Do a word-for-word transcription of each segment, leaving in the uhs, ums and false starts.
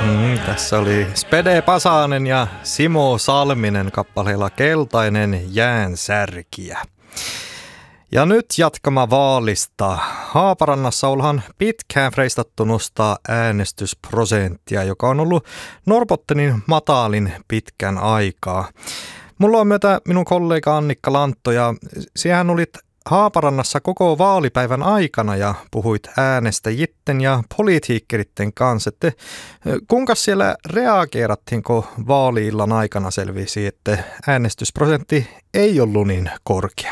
Mm, tässä oli Spede Pasanen ja Simo Salminen kappaleella Keltainen jäänsärkiä. Ja nyt jatkamme vaalista. Haaparannassa ollaan pitkään freistattu nostaa äänestysprosenttia, joka on ollut Norrbottenin matalin pitkän aikaa. Mulla on myötä minun kollega Annikka Lantto ja sinähän olit Haaparannassa koko vaalipäivän aikana ja puhuit äänestäjitten ja poliitikkeritten kanssa. Että kuinka siellä reageerattiin, kun vaali-illan aikana selvisi, että äänestysprosentti ei ollut niin korkea?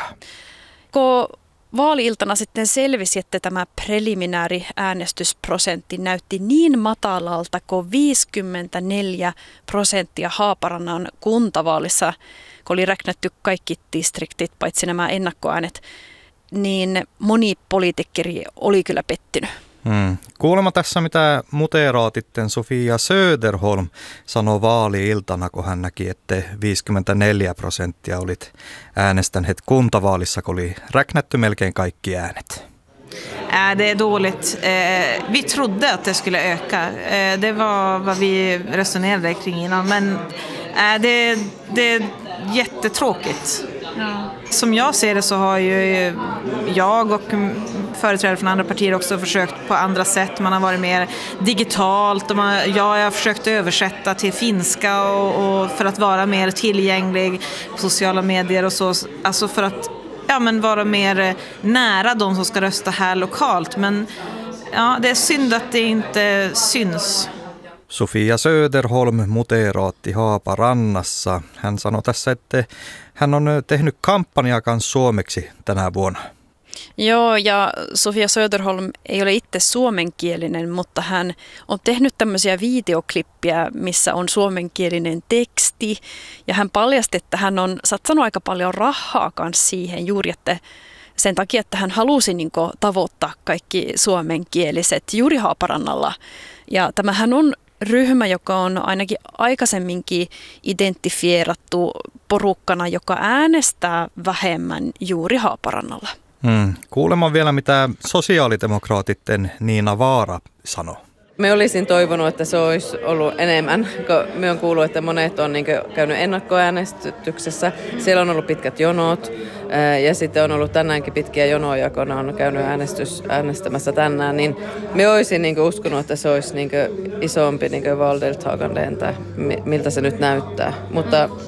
Kun vaali-iltana sitten selvisi, että tämä preliminääri äänestysprosentti näytti niin matalalta kuin viisikymmentäneljä prosenttia Haaparannan kuntavaalissa, kun oli räknätty kaikki distriktit, paitsi nämä ennakkoäänet, niin moni poliitikkeri oli kyllä pettynyt. Hmm. Kuulemma tässä, mitä muteraatitten Sofia Söderholm sanoi vaali-iltana, kun hän näki, että viisikymmentäneljä prosenttia olit äänestäneet kuntavaalissa, kun oli räknätty melkein kaikki äänet. Äh, det är dåligt. Eh, vi trodde att det skulle öka. Eh, det var vad vi resonerade kring innan. Men eh, det, det är jättetråkigt. Ja. Som jag ser det så har ju jag och företrädare från andra partier också försökt på andra sätt. Man har varit mer digitalt. Och man, ja, jag har försökt översätta till finska och, och för att vara mer tillgänglig på sociala medier och så. Alltså för att ja, men vara mer nära de som ska rösta här lokalt. Men ja, det är synd att det inte syns. Sofia Söderholm muteraatti Haaparannassa. Hän sanoi tässä, että hän on tehnyt kampanjaa kanssa suomeksi tänä vuonna. Joo, ja Sofia Söderholm ei ole itse suomenkielinen, mutta hän on tehnyt tämmöisiä videoklippejä, missä on suomenkielinen teksti. Ja hän paljasti, että hän on satsannut aika paljon rahaa kanssa siihen juuri, että sen takia, että hän halusi niin kuin tavoittaa kaikki suomenkieliset juuri Haaparannalla. Ja tämähän on ryhmä, joka on ainakin aikaisemminkin identifierattu porukkana, joka äänestää vähemmän juuri Haaparannalla. Hmm. Kuulemma vielä, mitä sosiaalidemokraatitten Niina Vaara sanoi. Me olisin toivonut, että se olisi ollut enemmän, kun me on kuullut, että monet on niin käynyt ennakkoäänestyksessä. Siellä on ollut pitkät jonot ja sitten on ollut tänäänkin pitkiä jonoja, kun on käynyt äänestys, äänestämässä tänään. Niin me olisin niin uskonut, että se olisi niin isompi niin valdeltagande, miltä se nyt näyttää. Mutta